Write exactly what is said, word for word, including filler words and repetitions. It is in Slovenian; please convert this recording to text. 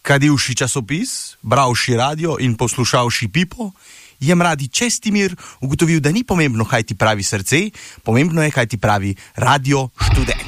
kadivši časopis, bravši radio in poslušavši Pipo, je mladi Čestimir ugotovil, da ni pomembno, kaj ti pravi srce, pomembno je, kaj ti pravi radio študent.